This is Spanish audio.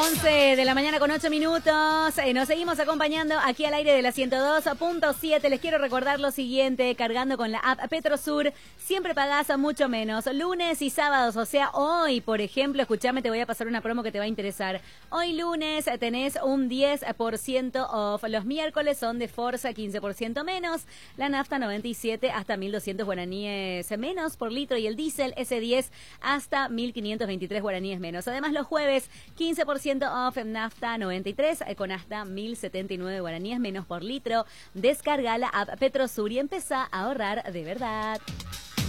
11 de la mañana con 8 minutos. Nos seguimos acompañando aquí al aire de la 102.7. Les quiero recordar lo siguiente, cargando con la app Petrosur, siempre pagás mucho menos. Lunes y sábados, o sea, hoy, por ejemplo, escuchame, te voy a pasar una promo que te va a interesar. Hoy lunes tenés un 10% off. Los miércoles son de Forza 15% menos. La nafta 97 hasta 1.200 guaraníes menos por litro y el diésel S10 hasta 1.523 guaraníes menos. Además, los jueves 15% off en nafta 93 con hasta 1.079 guaraníes menos por litro. Descarga la app Petrosur y empezá a ahorrar de verdad.